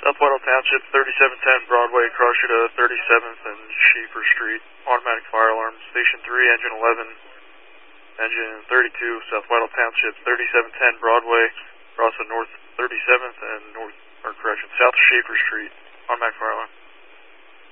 South Whitehall Township, 3710 Broadway, across you to 37th and Schaefer Street. Automatic fire alarm. Station 3, engine 11, engine 32, South Whitehall Township, 3710 Broadway, across to North 37th and South Schaefer Street. Automatic fire alarm.